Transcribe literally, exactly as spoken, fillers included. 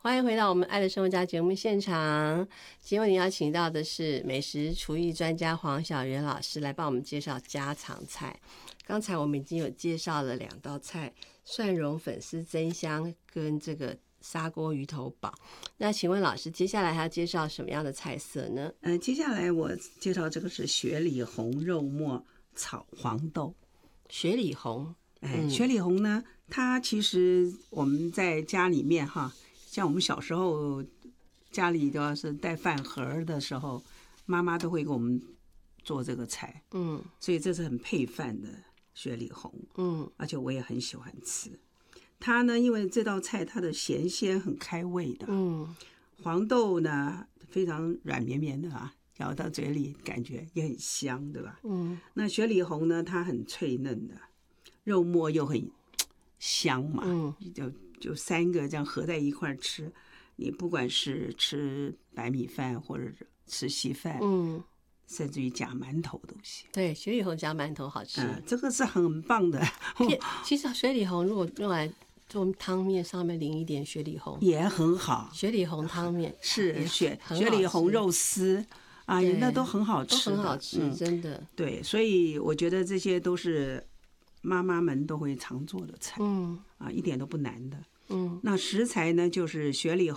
欢迎回到我们爱的生活家节目现场。今天为您邀请到的是美食厨艺专家黄小媛老师来帮我们介绍家常菜。刚才我们已经有介绍了两道菜，蒜蓉粉丝蒸香跟这个砂锅鱼头煲。那请问老师，接下来还要介绍什么样的菜色呢？ 嗯、呃，接下来我介绍这个是雪里红肉末炒黄豆。 雪里红， 哎，雪里红呢，它其实我们在家里面哈，像我们小时候家里都要是带饭盒的时候，妈妈都会给我们做这个菜，嗯，所以这是很配饭的雪里红，嗯，而且我也很喜欢吃。它呢，因为这道菜它的咸鲜很开胃的，嗯，黄豆呢非常软绵绵的啊，咬到嘴里感觉也很香，对吧？嗯，那雪里红呢，它很脆嫩的，肉末又很香嘛，嗯，就就三个这样合在一块吃，你不管是吃白米饭或者吃稀饭，嗯，甚至于夹馒头都行。 对，雪里红夹馒头好吃， 嗯，这个是很棒的。 其实雪里红如果用来做汤面，上面淋一点雪里红也很好。 雪里红汤面是雪雪里红肉丝啊，那都很好吃， 都很好吃，嗯，真的。 对，所以我觉得这些都是妈妈们都会常做的菜，嗯啊，一点都不难的。嗯，那食材呢就是雪里